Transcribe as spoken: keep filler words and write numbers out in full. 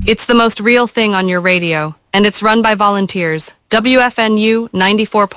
It's the most real thing on your radio, and it's run by volunteers. W F N U ninety-four point